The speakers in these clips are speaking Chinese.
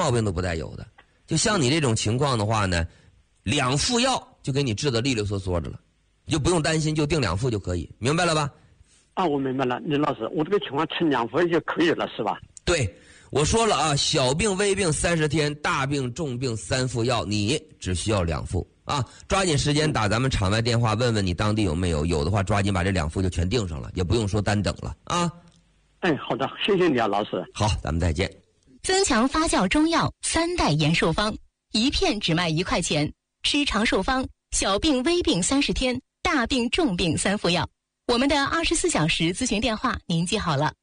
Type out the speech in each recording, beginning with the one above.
毛病都不带有的。就像你这种情况的话呢，2副药就给你治得利利索索的了，你就不用担心，就定2副就可以，明白了吧？ 啊，我明白了，林老师，我这个情况吃2副就可以了，是吧？ 对，我说了啊，小病微病30天，大病重病3副药，你只需要2副啊！抓紧时间打咱们场外电话，问问你当地有没有，有的话抓紧把这2副就全定上了，也不用说单等了啊！ 哎，好的，谢谢你啊，老师。 好，咱们再见。 增强发酵中药3代延寿方，1片只卖1块钱，吃长寿方，小病微病30天，大病重病3副药。我们的24小时咨询电话您记好了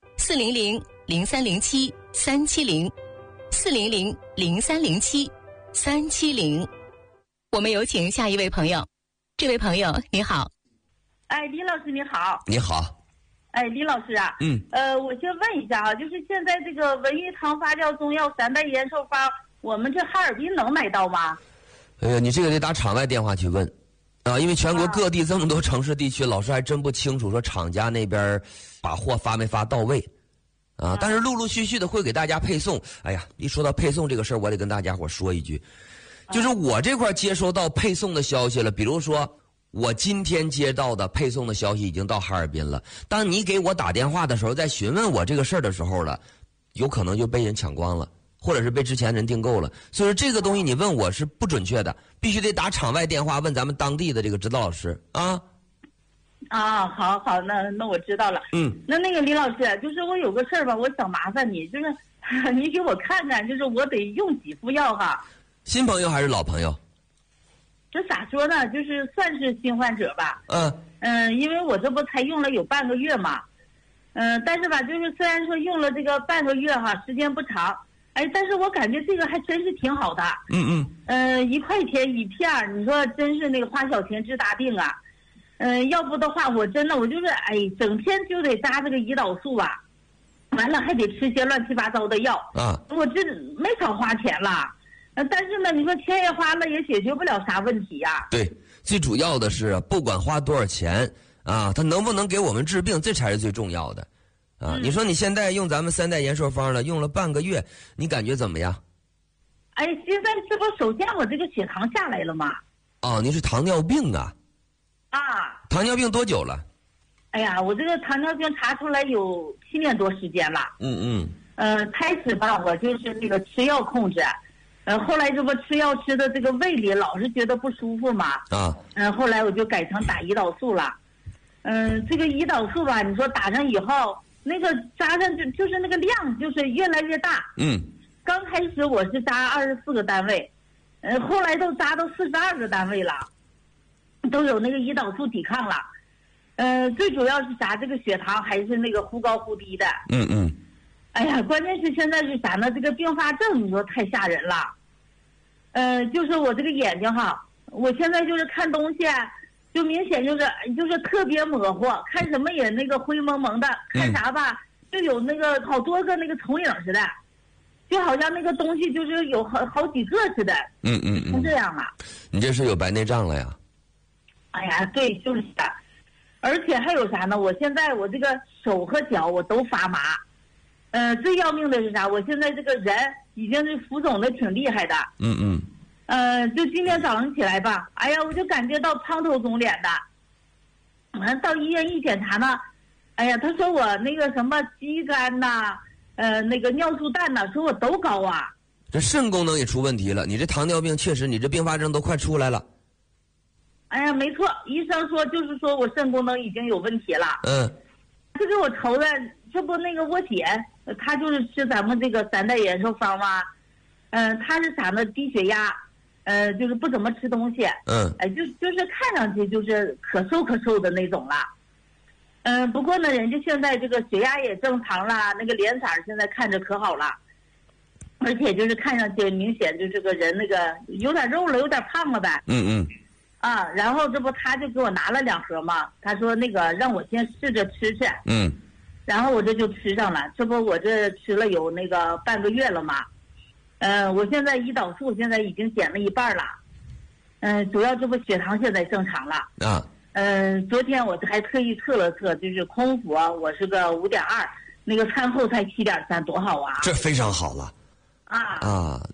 ，400-0307-370，400-0307-370。我们有请下一位朋友。这位朋友你好。 哎，李老师你好。 你好。 哎，李老师啊，我先问一下啊，就是现在这个文玉堂发酵中药3代延寿方，我们这哈尔滨能买到吗？ 你这个得打场外电话去问啊，因为全国各地这么多城市地区，老师还真不清楚说厂家那边把货发没发到位啊，但是陆陆续续的会给大家配送。哎呀，一说到配送这个事儿，我得跟大家伙说一句，就是我这块接收到配送的消息了，比如说我今天接到的配送的消息已经到哈尔滨了，当你给我打电话的时候，在询问我这个事儿的时候了，有可能就被人抢光了，或者是被之前人订购了，所以说这个东西你问我是不准确的，必须得打场外电话问咱们当地的这个指导老师啊。 啊，好，那我知道了。那个李老师，就是我有个事儿吧，我想麻烦你，就是你给我看看，就是我得用几副药哈。 新朋友还是老朋友？ 这咋说呢？就是算是新患者吧。因为我这不才用了有半个月嘛。但是吧，就是虽然说用了这个半个月哈，时间不长，哎，但是我感觉这个还真是挺好的。1块钱1片，你说真是那个花小钱治大病啊。要不的话，我真的我就是整天就得扎这个胰岛素吧，完了还得吃些乱七八糟的药啊。我这没少花钱了。但是呢，你说钱也花了，也解决不了啥问题呀。 对，最主要的是不管花多少钱啊，它能不能给我们治病，这才是最重要的啊。你说你现在用咱们3代延寿方了，用了半个月，你感觉怎么样？ 哎，现在这不首先我这个血糖下来了吗？ 哦，你是糖尿病啊？ 啊。 糖尿病多久了？ 哎呀，我这个糖尿病查出来有7年多时间了。开始吧，我就是那个吃药控制。后来这不吃药吃的这个胃里老是觉得不舒服嘛。后来我就改成打胰岛素了。这个胰岛素吧，你说打上以后，那个扎上就是那个量就是越来越大。刚开始我是扎24个单位，后来都扎到42个单位了，都有那个胰岛素抵抗了。最主要是啥？这个血糖还是那个忽高忽低的。哎呀，关键是现在是啥呢？这个并发症你说太吓人了。就是我这个眼睛哈，我现在就是看东西，就明显就是特别模糊，看什么也那个灰蒙蒙的，看啥吧就有那个好多个那个重影似的，就好像那个东西就是有好几个似的。是这样啊。 你这是有白内障了呀？ 哎呀，对，就是的。而且还有啥呢？我现在我这个手和脚我都发麻。最要命的是啥？我现在这个人已经是浮肿的挺厉害的。就今天早上起来吧，哎呀，我就感觉到胖头肿脸的。完了到医院一检查呢，哎呀，他说我那个什么肌酐呐，那个尿素氮呐，说我都高啊。 这肾功能也出问题了，你这糖尿病确实，你这并发症都快出来了。 哎呀，没错，医生说就是说我肾功能已经有问题了。这给我愁的，这不那个我姐，她就是吃咱们这个3代延寿方嘛，她是啥呢？低血压，就是不怎么吃东西，就是看上去就是可瘦的那种了。不过呢，人家现在这个血压也正常了，那个脸色现在看着可好了，而且就是看上去明显就这个人那个有点肉了，有点胖了呗。然后这不他就给我拿了2盒嘛，他说那个让我先试着吃吃。然后我这就吃上了，这不我这吃了有那个半个月了嘛。我现在胰岛素现在已经减了1半了。主要这不血糖现在正常了。昨天我还特意测了测，就是空腹我是个5.2，那个餐后才7.3，多好啊！ 这非常好了。